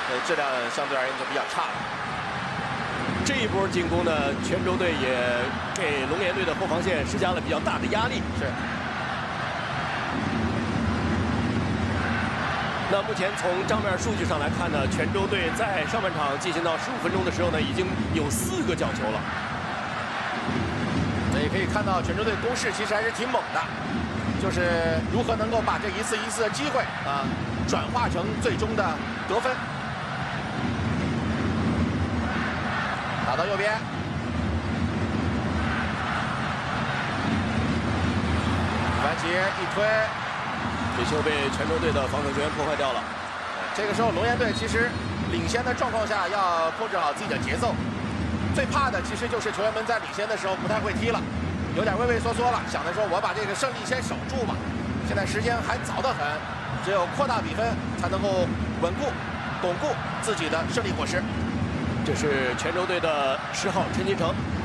质量相对而言就比较差了。 这一波进攻呢，泉州队也给龙岩队的后防线施加了比较大的压力。 是。 那目前从账面数据上来看呢，泉州队在上半场进行到15分钟的时候呢，已经有4个角球了。 那也可以看到泉州队攻势其实还是挺猛的，就是如何能够把这一次一次的机会啊转化成最终的得分。打到右边，番茄一推。 这球被泉州队的防守球员破坏掉了。 这个时候，龙岩队其实领先的状况下要控制好自己的节奏。最怕的其实就是球员们在领先的时候不太会踢了，有点畏畏缩缩了，想着说我把这个胜利先守住吧。现在时间还早得很，只有扩大比分才能够稳固、巩固自己的胜利果实。 这是泉州队的10号陈金城。